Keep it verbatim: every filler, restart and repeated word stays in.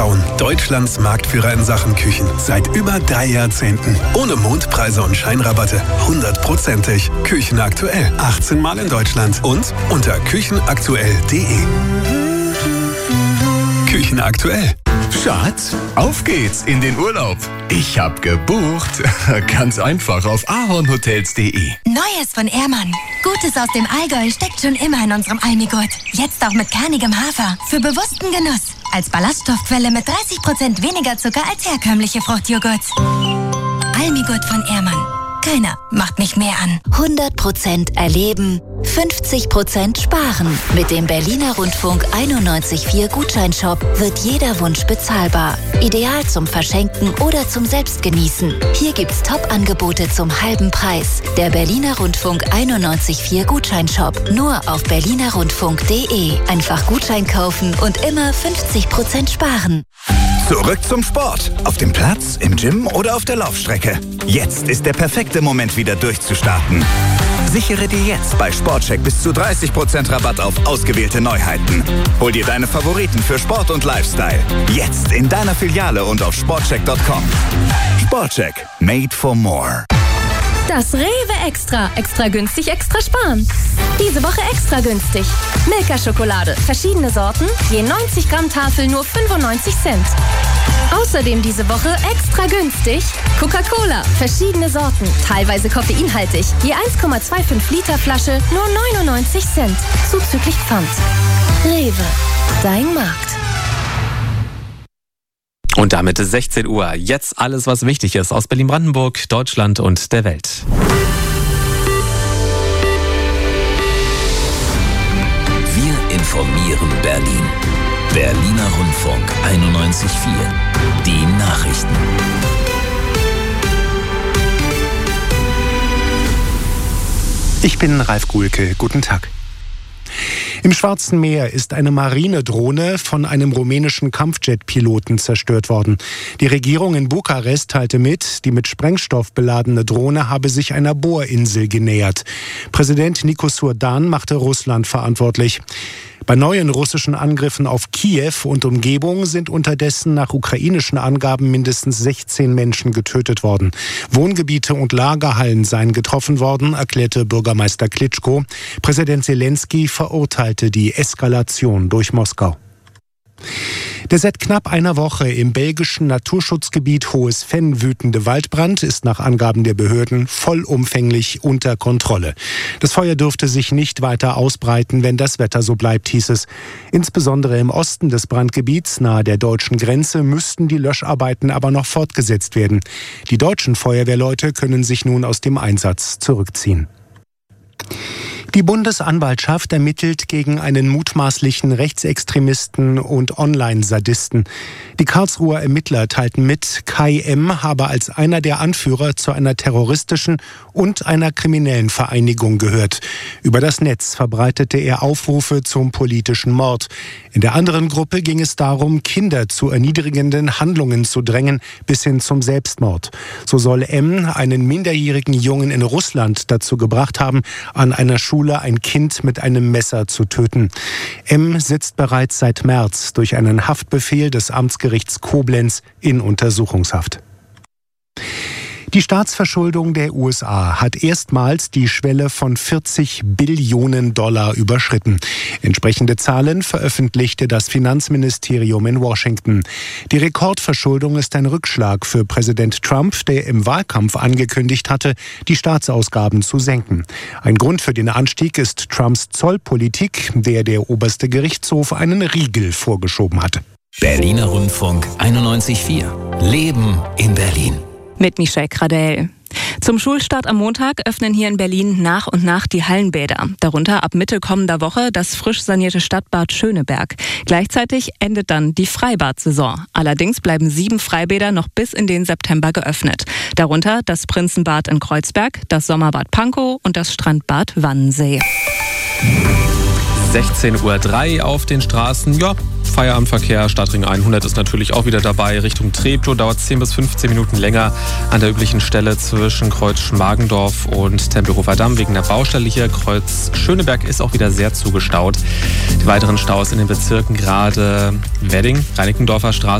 vertrauen. Deutschlands Marktführer in Sachen Küchen. Seit über drei Jahrzehnten. Ohne Mondpreise und Scheinrabatte. Hundertprozentig. Küchenaktuell. achtzehn Mal in Deutschland. Und unter küchenaktuell punkt de. Küchenaktuell. Schatz, auf geht's in den Urlaub. Ich hab gebucht. Ganz einfach auf ahornhotels punkt de. Neues von Ehrmann. Gutes aus dem Allgäu steckt schon immer in unserem Almigurt. Jetzt auch mit kernigem Hafer. Für bewussten Genuss. Als Ballaststoffquelle mit dreißig Prozent weniger Zucker als herkömmliche Fruchtjoghurts. Almigurt von Ehrmann. Keiner macht mich mehr an. hundert Prozent erleben, fünfzig Prozent sparen. Mit dem Berliner Rundfunk einundneunzig Komma vier Gutscheinshop wird jeder Wunsch bezahlbar. Ideal zum Verschenken oder zum Selbstgenießen. Hier gibt's Top-Angebote zum halben Preis. Der Berliner Rundfunk einundneunzig Komma vier Gutscheinshop. Nur auf berliner rundfunk punkt de. Einfach Gutschein kaufen und immer fünfzig Prozent sparen. Zurück zum Sport. Auf dem Platz, im Gym oder auf der Laufstrecke. Jetzt ist der perfekte Moment, wieder durchzustarten. Sichere dir jetzt bei Sportcheck bis zu dreißig Prozent Rabatt auf ausgewählte Neuheiten. Hol dir deine Favoriten für Sport und Lifestyle. Jetzt in deiner Filiale und auf sportcheck punkt com. Sportcheck. Made for more. Das Rewe Extra. Extra günstig, extra sparen. Diese Woche extra günstig. Milka-Schokolade. Verschiedene Sorten. Je neunzig Gramm Tafel nur fünfundneunzig Cent. Außerdem diese Woche extra günstig. Coca-Cola. Verschiedene Sorten. Teilweise koffeinhaltig. Je eins Komma fünfundzwanzig Liter Flasche nur neunundneunzig Cent. Zuzüglich Pfand. Rewe. Dein Markt. Und damit ist sechzehn Uhr. Jetzt alles, was wichtig ist aus Berlin-Brandenburg, Deutschland und der Welt. Wir informieren Berlin. Berliner Rundfunk einundneunzig Komma vier. Die Nachrichten. Ich bin Ralf Guhlke. Guten Tag. Im Schwarzen Meer ist eine Marinedrohne von einem rumänischen Kampfjet-Piloten zerstört worden. Die Regierung in Bukarest teilte mit, die mit Sprengstoff beladene Drohne habe sich einer Bohrinsel genähert. Präsident Nikos Surdan machte Russland verantwortlich. Bei neuen russischen Angriffen auf Kiew und Umgebung sind unterdessen nach ukrainischen Angaben mindestens sechzehn Menschen getötet worden. Wohngebiete und Lagerhallen seien getroffen worden, erklärte Bürgermeister Klitschko. Präsident Zelensky verurteilte die Eskalation durch Moskau. Der seit knapp einer Woche im belgischen Naturschutzgebiet Hohes Venn wütende Waldbrand ist nach Angaben der Behörden vollumfänglich unter Kontrolle. Das Feuer dürfte sich nicht weiter ausbreiten, wenn das Wetter so bleibt, hieß es. Insbesondere im Osten des Brandgebiets nahe der deutschen Grenze müssten die Löscharbeiten aber noch fortgesetzt werden. Die deutschen Feuerwehrleute können sich nun aus dem Einsatz zurückziehen. Die Bundesanwaltschaft ermittelt gegen einen mutmaßlichen Rechtsextremisten und Online-Sadisten. Die Karlsruher Ermittler teilten mit, Kai M. habe als einer der Anführer zu einer terroristischen und einer kriminellen Vereinigung gehört. Über das Netz verbreitete er Aufrufe zum politischen Mord. In der anderen Gruppe ging es darum, Kinder zu erniedrigenden Handlungen zu drängen, bis hin zum Selbstmord. So soll M. einen minderjährigen Jungen in Russland dazu gebracht haben, an einer Schule ein Kind mit einem Messer zu töten. M. sitzt bereits seit März durch einen Haftbefehl des Amtsgerichts Koblenz in Untersuchungshaft. Die Staatsverschuldung der U S A hat erstmals die Schwelle von vierzig Billionen Dollar überschritten. Entsprechende Zahlen veröffentlichte das Finanzministerium in Washington. Die Rekordverschuldung ist ein Rückschlag für Präsident Trump, der im Wahlkampf angekündigt hatte, die Staatsausgaben zu senken. Ein Grund für den Anstieg ist Trumps Zollpolitik, der der oberste Gerichtshof einen Riegel vorgeschoben hatte. Berliner Rundfunk einundneunzig Komma vier. Leben in Berlin. Mit Michelle Gradell. Zum Schulstart am Montag öffnen hier in Berlin nach und nach die Hallenbäder. Darunter ab Mitte kommender Woche das frisch sanierte Stadtbad Schöneberg. Gleichzeitig endet dann die Freibad-Saison. Allerdings bleiben sieben Freibäder noch bis in den September geöffnet. Darunter das Prinzenbad in Kreuzberg, das Sommerbad Pankow und das Strandbad Wannsee. sechzehn Uhr drei auf den Straßen. Ja, Feierabendverkehr, Stadtring hundert ist natürlich auch wieder dabei. Richtung Treptow dauert zehn bis fünfzehn Minuten länger an der üblichen Stelle zwischen Kreuz Schmargendorf und Tempelhofer Damm wegen der Baustelle hier. Kreuz Schöneberg ist auch wieder sehr zugestaut. Die weiteren Staus in den Bezirken gerade Wedding, Reinickendorfer Straße,